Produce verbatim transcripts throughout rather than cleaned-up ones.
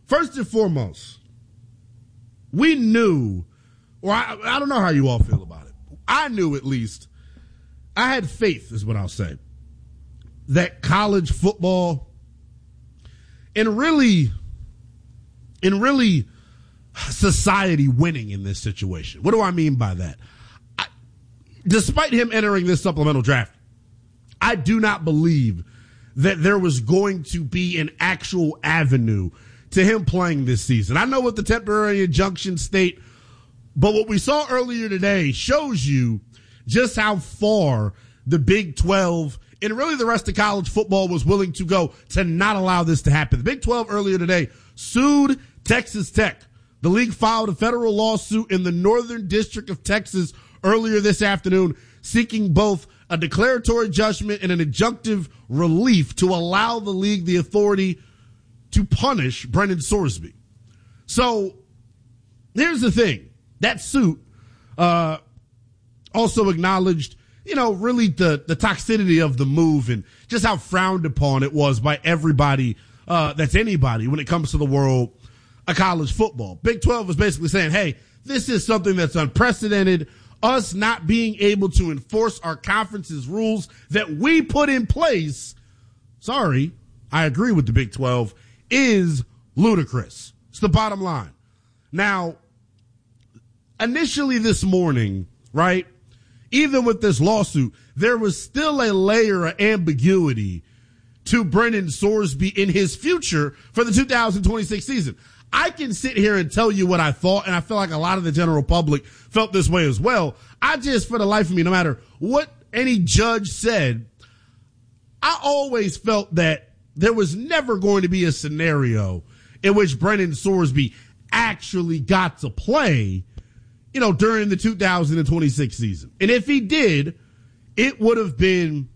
First and foremost, we knew, or I, I don't know how you all feel about it. I knew at least, I had faith is what I'll say, that college football and really, and really society winning in this situation. What do I mean by that? I, despite him entering this supplemental draft, I do not believe that there was going to be an actual avenue to him playing this season. I know what the temporary injunction state, but what we saw earlier today shows you just how far the Big twelve and really the rest of college football was willing to go to not allow this to happen. The Big twelve earlier today sued Texas Tech. The league filed a federal lawsuit in the Northern District of Texas earlier this afternoon, seeking both a declaratory judgment and an injunctive relief to allow the league the authority to punish Brendan Sorsby. So here's the thing. That suit uh, also acknowledged, you know, really the, the toxicity of the move and just how frowned upon it was by everybody uh, that's anybody when it comes to the world of college football. Big twelve was basically saying, hey, this is something that's unprecedented. Us not being able to enforce our conference's rules that we put in place, sorry, I agree with the Big twelve, is ludicrous. It's the bottom line. Now, initially this morning, right, even with this lawsuit, there was still a layer of ambiguity to Brendan Sorsby in his future for the two thousand twenty-six season. I can sit here and tell you what I thought, and I feel like a lot of the general public felt this way as well. I just, for the life of me, no matter what any judge said, I always felt that there was never going to be a scenario in which Brendan Sorsby actually got to play, you know, during the two thousand twenty-six season. And if he did, it would have been,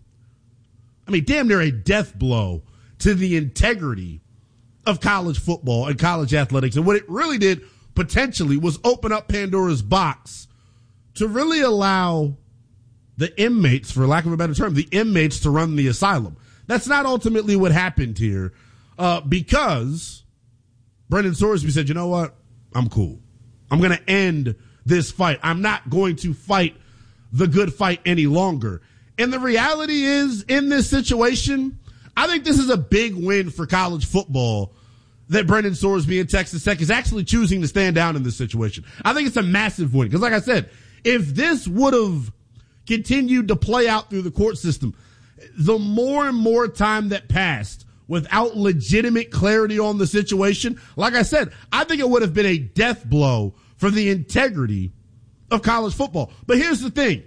I mean, damn near a death blow to the integrity of college football and college athletics. And what it really did potentially was open up Pandora's box to really allow the inmates, for lack of a better term, the inmates to run the asylum. That's not ultimately what happened here, uh, because Brendan Sorsby said, you know what? I'm cool. I'm going to end this fight. I'm not going to fight the good fight any longer. And the reality is, in this situation, I think this is a big win for college football that Brendan Sorsby and Texas Tech is actually choosing to stand down in this situation. I think it's a massive win because, like I said, if this would have continued to play out through the court system, the more and more time that passed without legitimate clarity on the situation, like I said, I think it would have been a death blow for the integrity of college football. But here's the thing.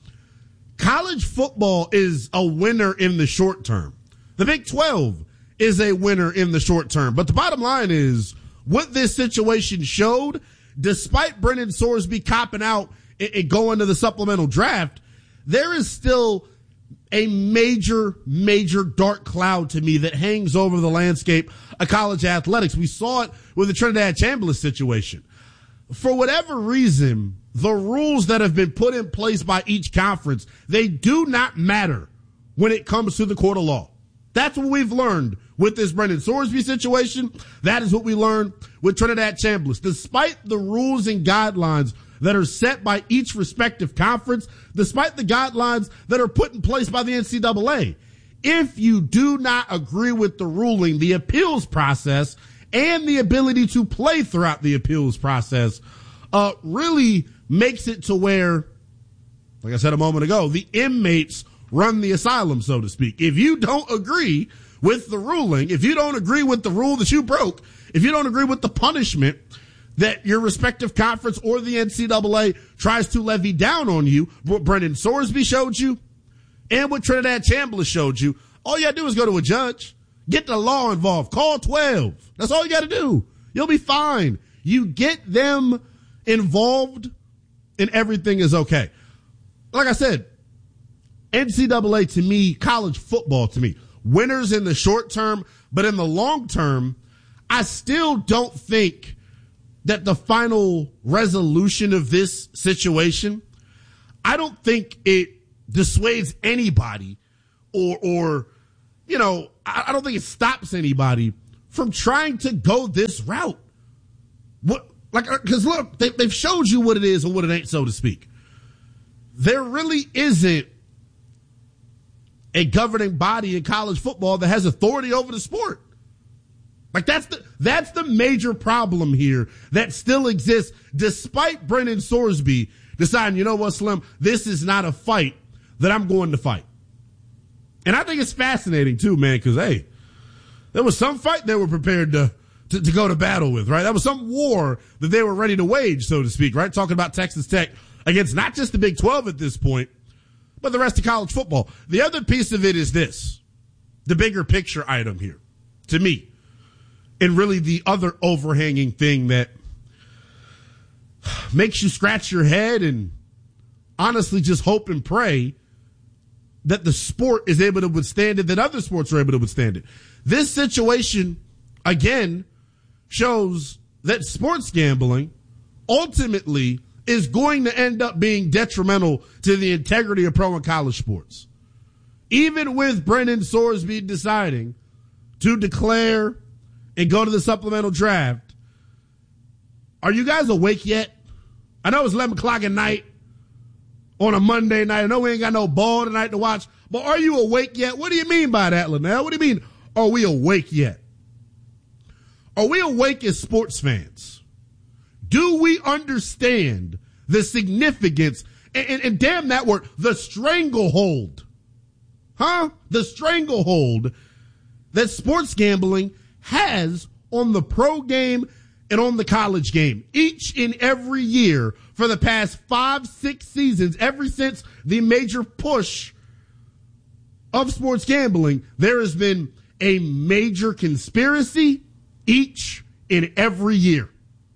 College football is a winner in the short term. The Big twelve is a winner in the short term. But the bottom line is what this situation showed, despite Brendan Sorsby copping out and going to the supplemental draft, there is still a major, major dark cloud to me that hangs over the landscape of college athletics. We saw it with the Trinidad Chambliss situation. For whatever reason, the rules that have been put in place by each conference, they do not matter when it comes to the court of law. That's what we've learned with this Brendan Sorsby situation. That is what we learned with Trinidad Chambliss. Despite the rules and guidelines that are set by each respective conference, despite the guidelines that are put in place by the N C double A, if you do not agree with the ruling, the appeals process, and the ability to play throughout the appeals process, uh, really makes it to where, like I said a moment ago, the inmates run the asylum, so to speak. If you don't agree with the ruling, if you don't agree with the rule that you broke, if you don't agree with the punishment that your respective conference or the N C double A tries to levy down on you, what Brendan Sorsby showed you and what Trinidad Chambliss showed you, all you gotta do is go to a judge, get the law involved, call twelve. That's all you gotta do. You'll be fine. You get them involved and everything is okay. Like I said, N C double A to me, college football to me, winners in the short term, but in the long term, I still don't think that the final resolution of this situation, I don't think it dissuades anybody or, or, you know, I, I don't think it stops anybody from trying to go this route. What, like, because look, they, they've showed you what it is and what it ain't, so to speak. There really isn't a governing body in college football that has authority over the sport. Like, that's the that's the major problem here that still exists, despite Brennan Sorsby deciding, you know what, Slim, this is not a fight that I'm going to fight. And I think it's fascinating, too, man, because, hey, there was some fight they were prepared to, to, to go to battle with, right? That was some war that they were ready to wage, so to speak, right? Talking about Texas Tech against not just the Big twelve at this point, but the rest of college football. The other piece of it is this, the bigger picture item here, to me. And really the other overhanging thing that makes you scratch your head and honestly just hope and pray that the sport is able to withstand it, that other sports are able to withstand it. This situation, again, shows that sports gambling ultimately is going to end up being detrimental to the integrity of pro and college sports. Even with Brennan Sorsby deciding to declare and go to the supplemental draft, are you guys awake yet? I know it's eleven o'clock at night on a Monday night. I know we ain't got no ball tonight to watch, but are you awake yet? What do you mean by that, Linnell? What do you mean, are we awake yet? Are we awake as sports fans? Do we understand the significance, and, and, and damn that word, the stranglehold, huh? The stranglehold that sports gambling has on the pro game and on the college game each and every year for the past five, six seasons, ever since the major push of sports gambling. There has been a major conspiracy each and every year.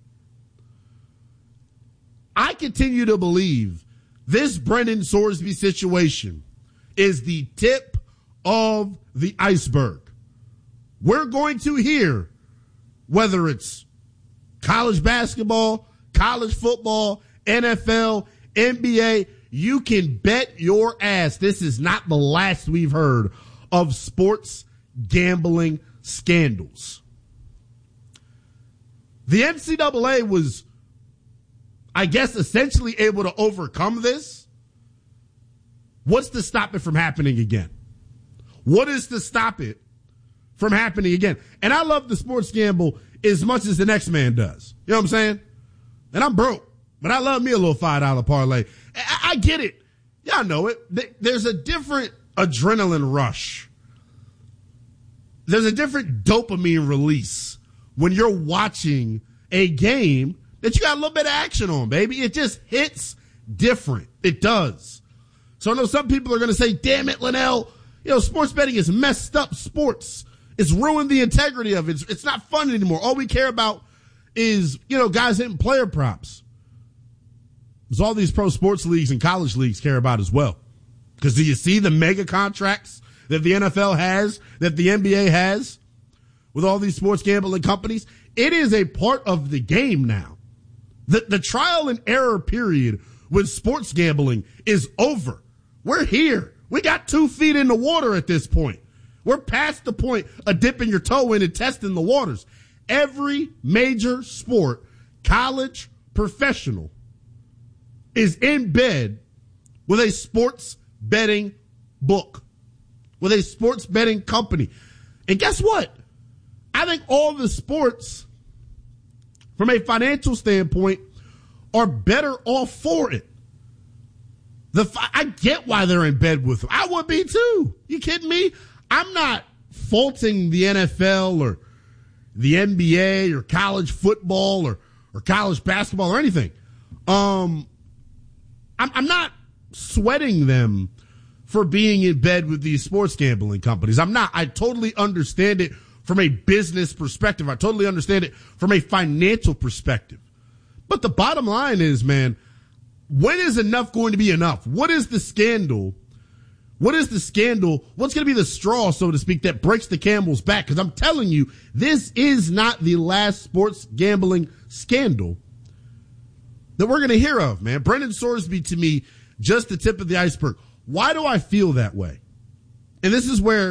I continue to believe this Brennan Sorsby situation is the tip of the iceberg. We're going to hear, whether it's college basketball, college football, N F L, N B A, you can bet your ass this is not the last we've heard of sports gambling scandals. The N C double A was, I guess, essentially able to overcome this. What's to stop it from happening again? What is to stop it from happening again? And I love the sports gamble as much as the next man does. You know what I'm saying? And I'm broke, but I love me a little five dollar parlay. I, I get it. Y'all know it. There's a different adrenaline rush. There's a different dopamine release when you're watching a game that you got a little bit of action on, baby. It just hits different. It does. So I know some people are going to say, damn it, Linnell, you know, sports betting is messed up sports. It's ruined the integrity of it. It's, it's not fun anymore. All we care about is, you know, guys hitting player props. It's all these pro sports leagues and college leagues care about as well. Because do you see the mega contracts that the N F L has, that the N B A has with all these sports gambling companies? It is a part of the game now. The, the trial and error period with sports gambling is over. We're here. We got two feet in the water at this point. We're past the point of dipping your toe in and testing the waters. Every major sport, college, professional, is in bed with a sports betting book, with a sports betting company. And guess what? I think all the sports, from a financial standpoint, are better off for it. The I get why they're in bed with them. I would be too. You kidding me? I'm not faulting the N F L or the N B A or college football or, or college basketball or anything. Um, I'm, I'm not sweating them for being in bed with these sports gambling companies. I'm not. I totally understand it from a business perspective. I totally understand it from a financial perspective. But the bottom line is, man, when is enough going to be enough? What is the scandal? What is the scandal? What's going to be the straw, so to speak, that breaks the camel's back? Because I'm telling you, this is not the last sports gambling scandal that we're going to hear of, man. Brennan Sorsby, to me, just the tip of the iceberg. Why do I feel that way? And this is where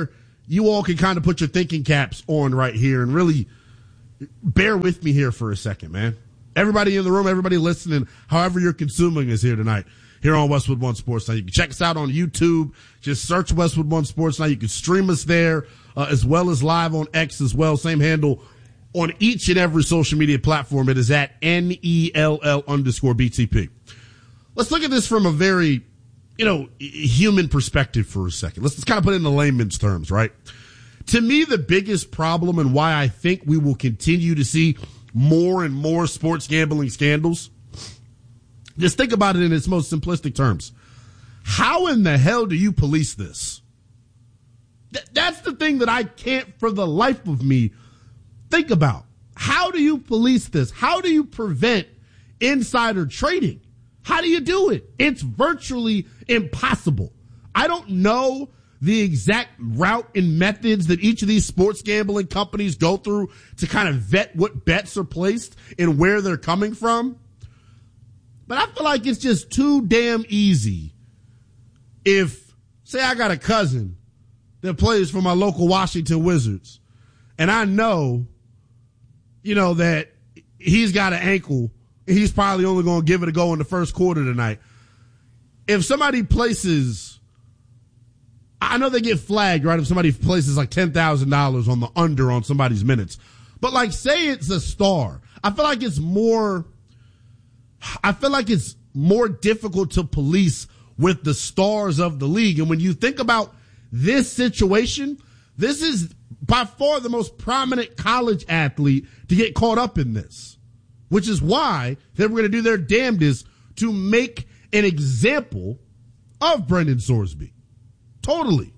you all can kind of put your thinking caps on right here and really bear with me here for a second, man. Everybody in the room, everybody listening, however you're consuming us here tonight, here on Westwood One Sports Night. You can check us out on YouTube. Just search Westwood One Sports Night. You can stream us there, uh, as well as live on X as well. Same handle on each and every social media platform. It is at N E L L underscore B T P. Let's look at this from a very, you know, human perspective for a second. Let's, let's kind of put it in the layman's terms, right? To me, the biggest problem and why I think we will continue to see more and more sports gambling scandals, just think about it in its most simplistic terms. How in the hell do you police this? Th- that's the thing that I can't for the life of me think about. How do you police this? How do you prevent insider trading? How do you do it? It's virtually impossible. I don't know the exact route and methods that each of these sports gambling companies go through to kind of vet what bets are placed and where they're coming from. But I feel like it's just too damn easy if, say I got a cousin that plays for my local Washington Wizards, and I know, you know, that he's got an ankle, and he's probably only going to give it a go in the first quarter tonight. If somebody places, I know they get flagged, right, if somebody places like ten thousand dollars on the under on somebody's minutes. But like, say it's a star. I feel like it's more, I feel like it's more difficult to police with the stars of the league. And when you think about this situation, this is by far the most prominent college athlete to get caught up in this, which is why they were going to do their damnedest to make an example of Brendan Sorsby. Totally.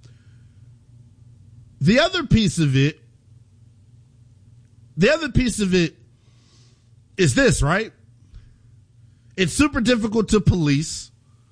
The other piece of it, the other piece of it is this, right? It's super difficult to police,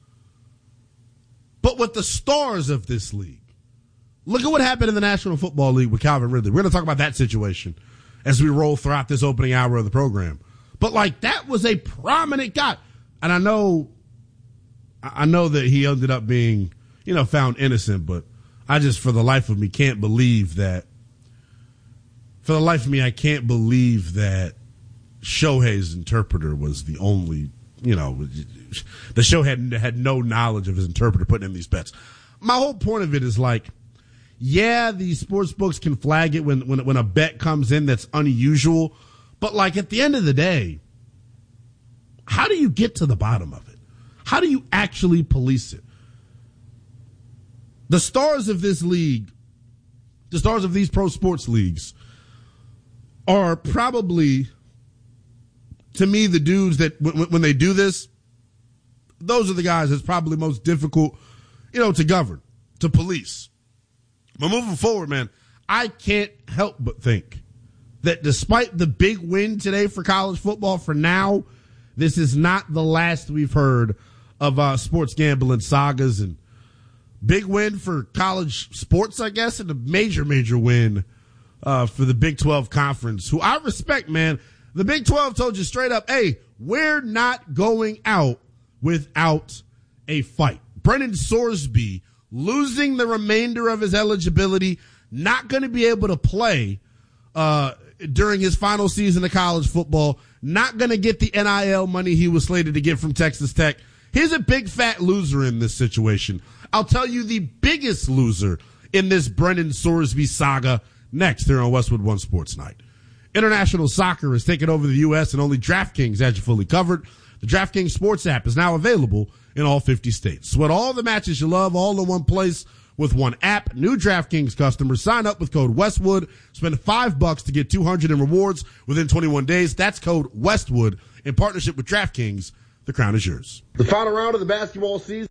but with the stars of this league, look at what happened in the National Football League with Calvin Ridley. We're going to talk about that situation as we roll throughout this opening hour of the program. But like, that was a prominent guy. And I know, I know that he ended up being, you know, found innocent, but I just, for the life of me, can't believe that, for the life of me, I can't believe that Shohei's interpreter was the only, you know, the show had, had no knowledge of his interpreter putting in these bets. My whole point of it is like, yeah, these sports books can flag it when, when, when a bet comes in that's unusual, but like, at the end of the day, how do you get to the bottom of it? How do you actually police it? The stars of this league, the stars of these pro sports leagues are probably, to me, the dudes that w- when they do this, those are the guys that's probably most difficult, you know, to govern, to police. But moving forward, man, I can't help but think that despite the big win today for college football, for now, this is not the last we've heard of uh, sports gambling sagas. And big win for college sports, I guess, and a major, major win uh, for the Big twelve Conference, who I respect, man. The Big twelve told you straight up, hey, we're not going out without a fight. Brendan Sorsby losing the remainder of his eligibility, not going to be able to play uh during his final season of college football, not going to get the N I L money he was slated to get from Texas Tech. He's a big fat loser in this situation. I'll tell you the biggest loser in this Brendan Sorsby saga next here on Westwood One Sports Night. International soccer has taken over the U S and only DraftKings has you fully covered. The DraftKings Sports app is now available in all fifty states. Sweat all the matches you love all in one place with one app. New DraftKings customers sign up with code Westwood. Spend five bucks to get two hundred in rewards within twenty-one days. That's code Westwood in partnership with DraftKings. The crown is yours. The final round of the basketball season.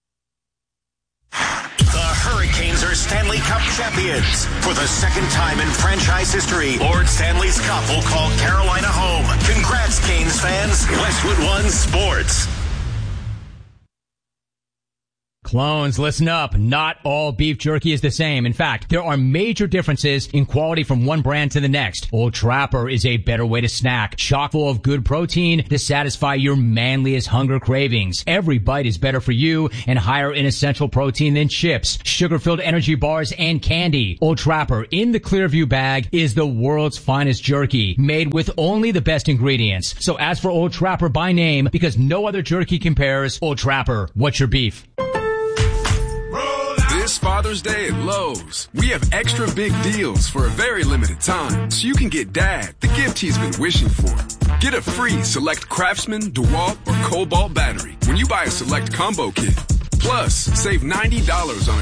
The Hurricanes are Stanley Cup champions. For the second time in franchise history, Lord Stanley's Cup will call Carolina home. Congrats, Canes fans. Westwood One Sports. Clones, listen up. Not all beef jerky is the same. In fact, there are major differences in quality from one brand to the next. Old Trapper is a better way to snack, chock full of good protein to satisfy your manliest hunger cravings. Every bite is better for you and higher in essential protein than chips, sugar-filled energy bars, and candy. Old Trapper in the Clearview bag is the world's finest jerky, made with only the best ingredients. So ask for Old Trapper by name because no other jerky compares. Old Trapper, what's your beef? This Father's Day at Lowe's, we have extra big deals for a very limited time, so you can get Dad the gift he's been wishing for. Get a free Select Craftsman, DeWalt, or Cobalt battery when you buy a Select Combo Kit. Plus, save ninety dollars on